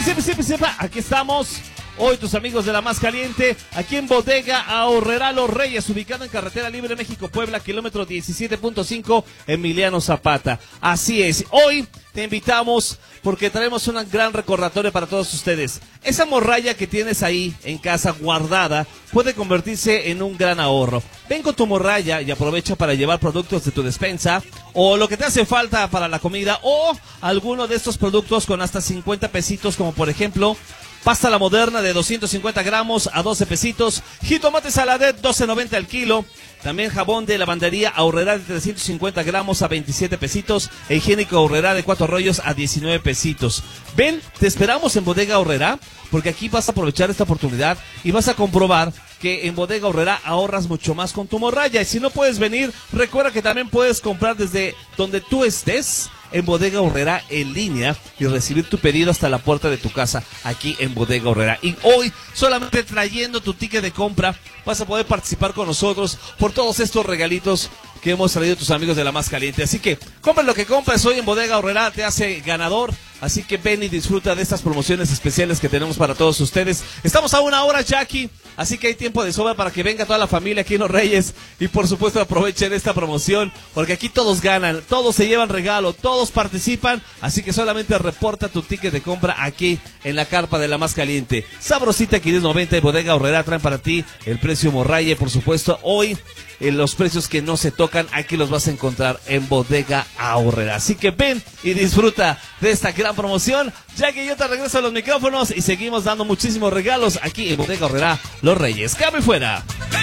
Aquí estamos. Hoy tus amigos de la más caliente, aquí en Bodega Aurrerá Los Reyes, ubicado en Carretera Libre México-Puebla, kilómetro 17.5, Emiliano Zapata. Así es, hoy te invitamos porque traemos un gran recordatorio para todos ustedes. Esa morralla que tienes ahí en casa guardada puede convertirse en un gran ahorro. Ven con tu morralla y aprovecha para llevar productos de tu despensa o lo que te hace falta para la comida o alguno de estos productos con hasta 50 pesitos, como por ejemplo pasta La Moderna de 250 gramos a 12 pesitos. Jitomate Saladet 12.90 al kilo. También jabón de lavandería Aurrerá de 350 gramos a 27 pesitos. E higiénico Aurrerá de 4 rollos a 19 pesitos. Ven, te esperamos en Bodega Aurrerá, porque aquí vas a aprovechar esta oportunidad y vas a comprobar que en Bodega Aurrerá ahorras mucho más con tu morralla. Y si no puedes venir, recuerda que también puedes comprar desde donde tú estés en Bodega Aurrerá en línea y recibir tu pedido hasta la puerta de tu casa aquí en Bodega Aurrerá. Y hoy, solamente trayendo tu ticket de compra, vas a poder participar con nosotros por todos estos regalitos que hemos traído tus amigos de la más caliente. Así que compra lo que compras hoy en Bodega Aurrerá, te hace ganador. Así que ven y disfruta de estas promociones especiales que tenemos para todos ustedes. Estamos a 1 hora, Jackie, así que hay tiempo de sobra para que venga toda la familia aquí en Los Reyes. Y por supuesto aprovechen esta promoción, porque aquí todos ganan, todos se llevan regalo, todos participan. Así que solamente reporta tu ticket de compra aquí en la carpa de la más caliente. Sabrosita 590 y Bodega Aurrerá traen para ti el precio morralla. Por supuesto, hoy los precios que no se tocan, aquí los vas a encontrar en Bodega Aurrerá. Así que ven y disfruta de esta gran promoción. Ya que yo te regreso a los micrófonos y seguimos dando muchísimos regalos aquí en Bodega Aurrerá Los Reyes. ¡Cambio fuera!